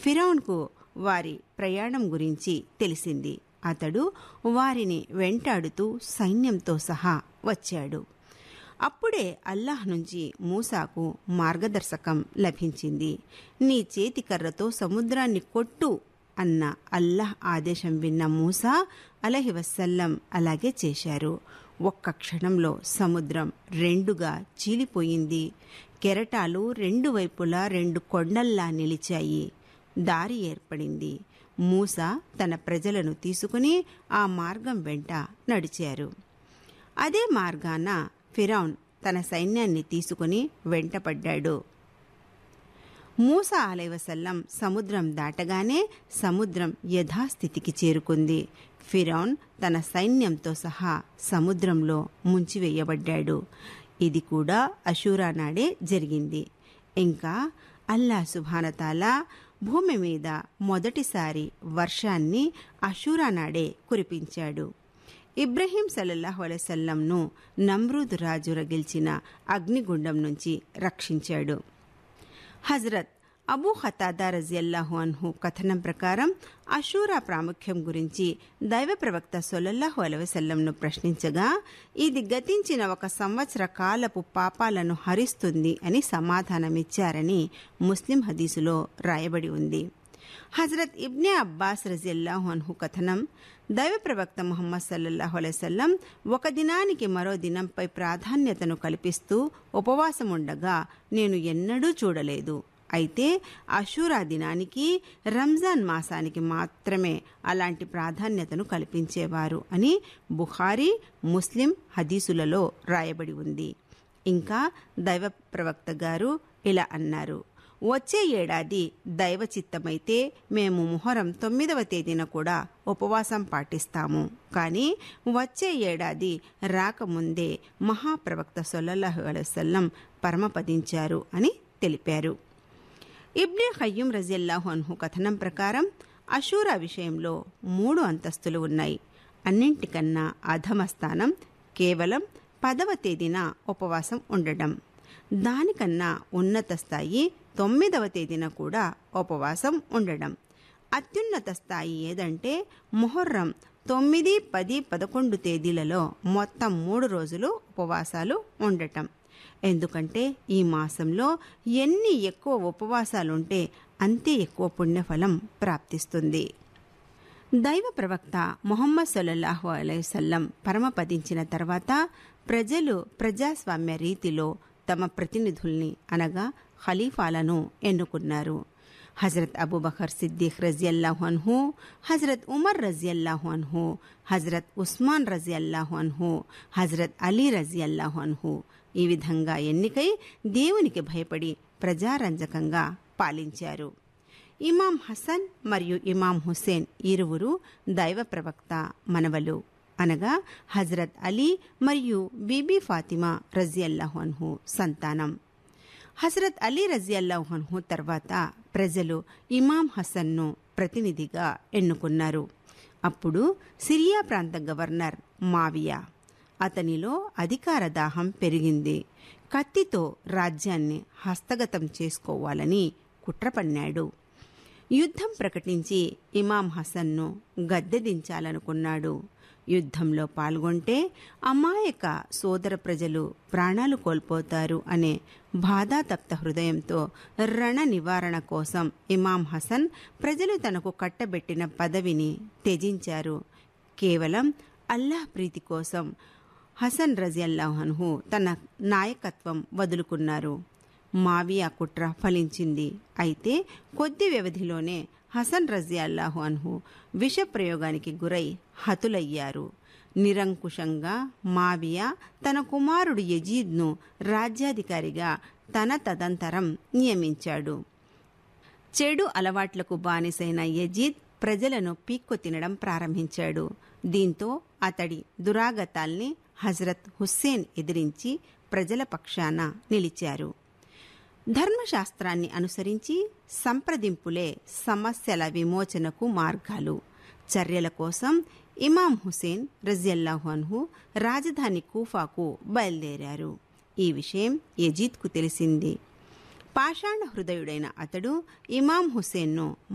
ఫిరౌన్కు వారి ప్రయాణం గురించి తెలిసింది. అతడు వారిని వెంటాడుతూ సైన్యంతో సహా వచ్చాడు. అప్పుడే అల్లాహ్ నుంచి మూసాకు మార్గదర్శకం లభించింది. నీ చేతికర్రతో సముద్రాన్ని కొట్టు అన్న అల్లాహ్ ఆదేశం విన్న మూసా అలైహివసల్లం అలాగే చేశారు. ఒక్క క్షణంలో సముద్రం రెండుగా చీలిపోయింది. కెరటాలు రెండు వైపులా రెండు కొండల్లా నిలిచాయి. దారి ఏర్పడింది. మూసా తన ప్రజలను తీసుకుని ఆ మార్గం వెంట నడిచారు. అదే మార్గాన ఫిరౌన్ తన సైన్యాన్ని తీసుకుని వెంటపడ్డాడు. మూసా అలైహివసల్లం సముద్రం దాటగానే సముద్రం యథాస్థితికి చేరుకుంది. ఫిరౌన్ తన సైన్యంతో సహా సముద్రంలో ముంచివేయబడ్డాడు. ఇది కూడా అషూరా నాడే జరిగింది. ఇంకా అల్లాహ్ సుబ్హానతాలా భూమి మీద మొదటిసారి వర్షాన్ని అషూరా నాడే కురిపించాడు. ఇబ్రహీం సల్లల్లాహు అలైహి వసల్లంను నమ్రూద్ రాజు రగిల్చిన అగ్నిగుండం నుంచి రక్షించాడు. హజరత్ అబూ ఖతాదా రజియల్లాహు అన్హు కథనం ప్రకారం అషూరా ప్రాముఖ్యం గురించి దైవ ప్రవక్త సల్లల్లాహు అలైహి వసల్లంను ప్రశ్నించగా, ఇది గతించిన 1 సంవత్సర కాలపు పాపాలను హరిస్తుంది అని సమాధానమిచ్చారని ముస్లిం హదీసులో రాయబడి ఉంది. హజరత్ ఇబ్నే అబ్బాస్ రజియల్లాహు అన్హు కథనం, దైవ ప్రవక్త ముహమ్మద్ సల్లల్లాహు అలైహి వసల్లం ఒక దినానికి మరో దినంపై ప్రాధాన్యతను కల్పిస్తూ ఉపవాసం ఉండగా నేను ఎన్నడూ చూడలేదు. అయితే అషూరా దినానికి, రంజాన్ మాసానికి మాత్రమే అలాంటి ప్రాధాన్యతను కల్పించేవారు అని బుఖారీ, ముస్లిం హదీసులలో రాయబడి ఉంది. ఇంకా దైవ ప్రవక్త గారు ఇలా అన్నారు, వచ్చే ఏడాది దైవ చిత్తమైతే మేము ముహర్రం 9వ తేదీన కూడా ఉపవాసం పాటిస్తాము. కానీ వచ్చే ఏడాది రాకముందే మహాప్రవక్త సల్లల్లాహు అలైహి వసల్లం పరమపదించారు అని తెలిపారు. ఇబ్నే ఖయ్యూమ్ రజియల్లాహు అన్హు కథనం ప్రకారం అషూరా విషయంలో 3 అంతస్తులు ఉన్నాయి. అన్నింటికన్నా అధమ స్థానం కేవలం 10వ తేదీన ఉపవాసం ఉండడం. దానికన్నా ఉన్నత స్థాయి 9వ తేదీన కూడా ఉపవాసం ఉండడం. అత్యున్నత స్థాయి ఏదంటే ముహర్రం 9, 10, 11 తేదీలలో మొత్తం 3 రోజులు ఉపవాసాలు ఉండటం. ఎందుకంటే ఈ మాసంలో ఎన్ని ఎక్కువ ఉపవాసాలుంటే అంతే ఎక్కువ పుణ్యఫలం ప్రాప్తిస్తుంది. దైవ ప్రవక్త ముహమ్మద్ సల్లల్లాహు అలైహి వసల్లం పరమపదించిన తర్వాత ప్రజలు ప్రజాస్వామ్య రీతిలో తమ ప్రతినిధుల్ని అనగా ఖలీఫాలను ఎన్నుకున్నారు. హజరత్ అబూబకర్ సిద్దిక్ రజియల్లాహు అన్హు, హజరత్ ఉమర్ రజియల్లాహు అన్హు, హజరత్ ఉస్మాన్ రజియల్లాహు అన్హు, హజరత్ అలీ రజియల్లాహు అన్హు ఈ విధంగా ఎన్నికై దేవునికి భయపడి ప్రజారంజకంగా పాలించారు. ఇమాం హసన్ మరియు ఇమాం హుస్సేన్ ఇరువురు దైవ ప్రవక్త మనవలు అనగా హజరత్ అలీ మరియు బీబీ ఫాతిమా రజియల్లాహు అన్హు సంతానం. హజరత్ అలీ రజియల్లాహు అన్హు తర్వాత ప్రజలు ఇమాం హసన్ను ప్రతినిధిగా ఎన్నుకున్నారు. అప్పుడు సిరియా ప్రాంత గవర్నర్ మావియా. అతనిలో అధికార దాహం పెరిగింది. కత్తితో రాజ్యాన్ని హస్తగతం చేసుకోవాలని కుట్రపన్నాడు. యుద్ధం ప్రకటించి ఇమాం హసన్ను గద్దెదించాలనుకున్నాడు. యుద్ధంలో పాల్గొంటే అమాయక సోదర ప్రజలు ప్రాణాలు కోల్పోతారు అనే బాధాతప్త హృదయంతో రణ నివారణ కోసం ఇమాం హసన్ ప్రజలు తనకు కట్టబెట్టిన పదవిని త్యజించారు. కేవలం అల్లాహ్ ప్రీతి కోసం హసన్ రజియల్లాహు అన్హు తన నాయకత్వం వదులుకున్నారు. మావియా కుట్ర ఫలించింది. అయితే కొద్ది వ్యవధిలోనే హసన్ రజియల్లాహు అన్హు విష ప్రయోగానికి గురై హతులయ్యారు. నిరంకుశంగా మావియా తన కుమారుడు యజీద్ను రాజ్యాధికారిగా తన తదంతరం నియమించాడు. చెడు అలవాట్లకు బానిసైన యజీద్ ప్రజలను పీక్కు తినడం ప్రారంభించాడు. దీంతో అతడి దురాగతాల్ని హజరత్ హుస్సేన్ ఎదిరించి ప్రజల పక్షాన నిలిచారు. ధర్మశాస్త్రాన్ని అనుసరించి సంప్రదింపులే సమస్యల విమోచనకు మార్గాలు. చర్యల కోసం ఇమాం హుసేన్ రజియల్లాహు అన్హు రాజధాని కూఫాకు బయలుదేరారు. ఈ విషయం యజీద్కు తెలిసింది. పాషాణ హృదయుడైన అతడు ఇమాం హుసేన్ను